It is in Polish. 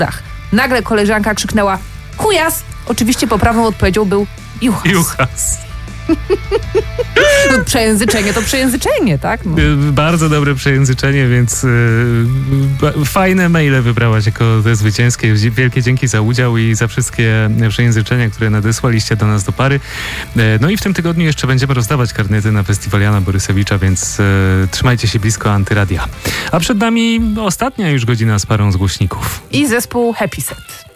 Nagle koleżanka krzyknęła chujas! Oczywiście poprawną odpowiedzią był juchas. Juchas. No, przejęzyczenie to przejęzyczenie, tak? No. Bardzo dobre przejęzyczenie, więc fajne maile wybrałaś jako te zwycięskie. Wielkie dzięki za udział i za wszystkie przejęzyczenia, które nadesłaliście do nas do pary. No i w tym tygodniu jeszcze będziemy rozdawać karnety na festiwal Jana Borysewicza, więc trzymajcie się blisko Antyradia. A przed nami ostatnia już godzina z parą z głośników. I zespół Happy Set.